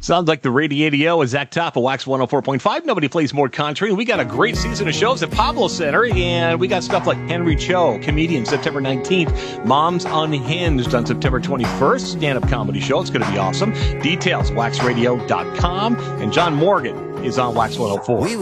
Sounds like the Radio is Zach Top of Wax 104.5. Nobody plays more country. We got a great season of shows at Pablo Center, and we got stuff like Henry Cho, comedian, September 19th. Moms Unhinged on September 21st, stand-up comedy show. It's going to be awesome. Details, waxradio.com. And John Morgan is on Wax 104.